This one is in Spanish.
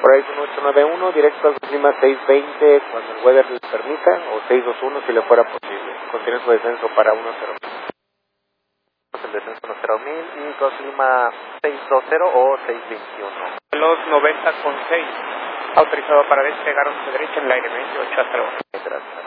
Horizon 891, directo al clima 620 cuando el weather les permita, o 621 si le fuera posible. Contiene su descenso para 10.000. El descenso 10.000 y clima 620 o 621. Los 90.6, autorizado para despegar 11 derecha en el aire 28 hasta luego. Gracias.